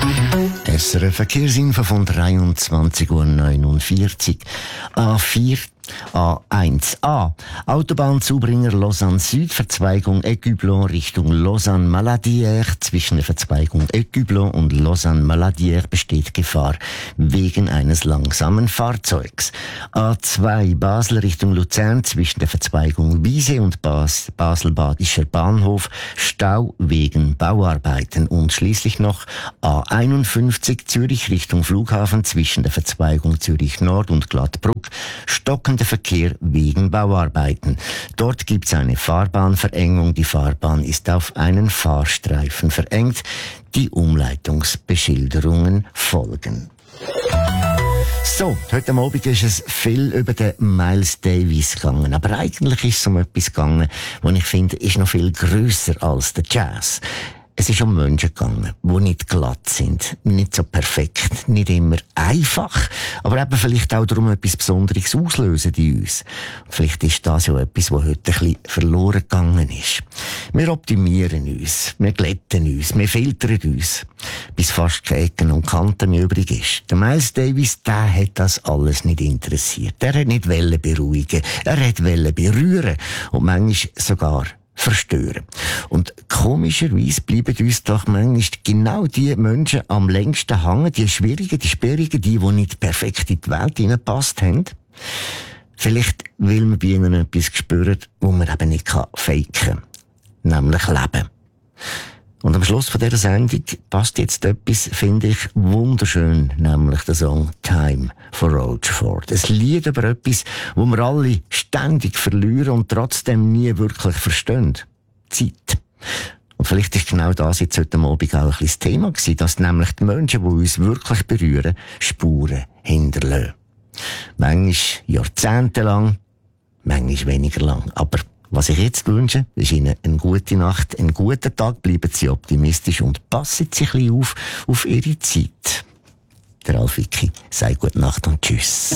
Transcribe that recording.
SRF Verkehrsinfo von 23:49 Uhr. A4 A1A. Autobahnzubringer Lausanne Süd, Verzweigung Écublon Richtung Lausanne Maladière. Zwischen der Verzweigung Écublon und Lausanne Maladière besteht Gefahr wegen eines langsamen Fahrzeugs. A2 Basel Richtung Luzern, zwischen der Verzweigung Wiese und Basel-Badischer Bahnhof Stau wegen Bauarbeiten. Und schließlich noch A51 Zürich Richtung Flughafen, zwischen der Verzweigung Zürich Nord und Glattbruck stockender Verkehr wegen Bauarbeiten. Dort gibt es eine Fahrbahnverengung. Die Fahrbahn ist auf einen Fahrstreifen verengt. Die Umleitungsbeschilderungen folgen. So, heute Abend ist es viel über den Miles Davis gegangen. Aber eigentlich ist es um etwas gegangen, was ich finde, ist noch viel grösser als der Jazz. Es ist um Menschen gegangen, die nicht glatt sind, nicht so perfekt, nicht immer einfach, aber eben vielleicht auch darum etwas Besonderes auslösen in uns. Und vielleicht ist das ja etwas, was heute ein bisschen verloren gegangen ist. Wir optimieren uns, wir glätten uns, wir filtern uns, bis fast keine Ecken und Kanten mehr übrig ist. Der Miles Davis, der hat das alles nicht interessiert. Er hat nicht beruhigen, er hat berühren und manchmal sogar verstören. Und komischerweise bleiben uns doch manchmal genau die Menschen am längsten hängen, die schwierigen, die sperrigen, die nicht perfekt in die Welt hineingepasst haben. Vielleicht will man bei ihnen etwas spüren, wo man eben nicht faken kann. Nämlich Leben. Und am Schluss von dieser Sendung passt jetzt etwas, finde ich, wunderschön, nämlich der Song Time von Rochefort. Ein Lied über etwas, wo wir alle ständig verlieren und trotzdem nie wirklich verstehen. Zeit. Und vielleicht ist genau das jetzt heute Abend auch ein bisschen das Thema gewesen, dass nämlich die Menschen, die uns wirklich berühren, Spuren hinterlassen. Manchmal jahrzehntelang, manchmal weniger lang, aber was ich jetzt wünsche, ist Ihnen eine gute Nacht, einen guten Tag, bleiben Sie optimistisch und passen Sie ein bisschen auf Ihre Zeit. Der Ralf Wicki sagt gute Nacht und tschüss.